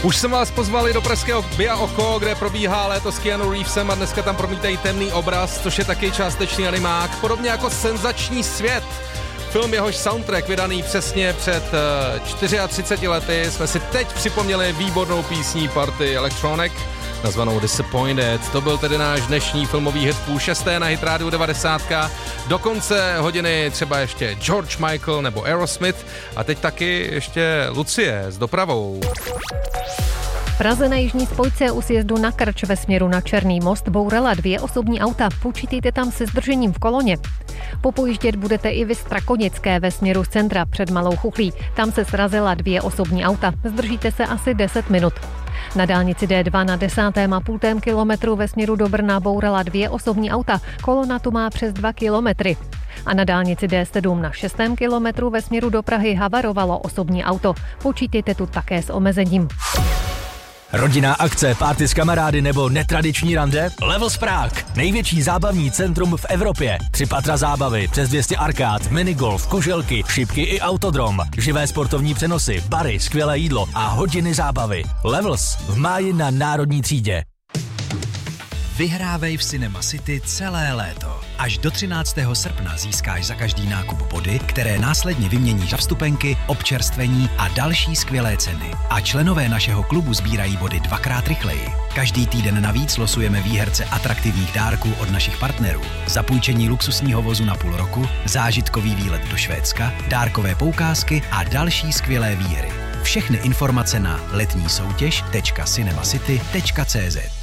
Už jsem vás pozvali do pražského Via Oko, kde probíhá léto s Keanu Reevesem a dneska tam promítají Temný obraz, což je taky částečný animák, podobně jako Senzační svět. Film, jehož soundtrack vydaný přesně před 34 lety, jsme si teď připomněli výbornou písní party Electronic, nazvanou Disappointed. To byl tedy náš dnešní filmový hit 5:30 na Hit Radio 90. Do konce hodiny třeba ještě George Michael nebo Aerosmith a teď taky ještě Lucie s dopravou. V Praze na jižní spojce u sjezdu na Krč ve směru na Černý most bourala 2 osobní auta. Počítejte tam se zdržením v koloně. Popojíždět budete i vy z Strakonické ve směru z centra před Malou Chuchlí. Tam se srazila 2 osobní auta. Zdržíte se asi 10 minut. Na dálnici D2 na 10,5 kilometru ve směru do Brna bourala 2 osobní auta. Kolona tu má přes 2 kilometry. A na dálnici D7 na 6. kilometru ve směru do Prahy havarovalo osobní auto. Počítejte tu také s omezením. Rodinná akce, party s kamarády nebo netradiční rande? Levels Prague, největší zábavní centrum v Evropě. 3 patra zábavy, přes 200 arkád, minigolf, kuželky, šipky i autodrom. Živé sportovní přenosy, bary, skvělé jídlo a hodiny zábavy. Levels v máji na Národní třídě. Vyhrávej v Cinema City celé léto. Až do 13. srpna získáš za každý nákup body, které následně vyměníš za vstupenky, občerstvení a další skvělé ceny. A členové našeho klubu sbírají body 2x rychleji. Každý týden navíc losujeme výherce atraktivních dárků od našich partnerů. Zapůjčení luxusního vozu na půl roku, zážitkový výlet do Švédska, dárkové poukázky a další skvělé výhry. Všechny informace na letnísoutěž.cinemacity.cz.